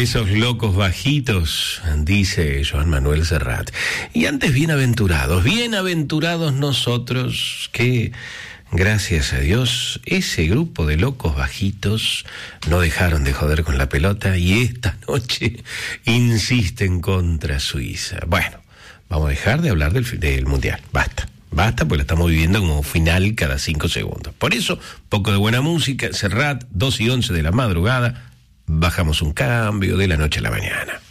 Esos locos bajitos, dice Joan Manuel Serrat. Y antes, bienaventurados nosotros que, gracias a Dios, ese grupo de locos bajitos no dejaron de joder con la pelota y esta noche insisten contra Suiza. Bueno, vamos a dejar de hablar del Mundial, basta, porque la estamos viviendo como final cada 5 segundos. Por eso, poco de buena música, Serrat, 2:11 de la madrugada, bajamos un cambio de la noche a la mañana.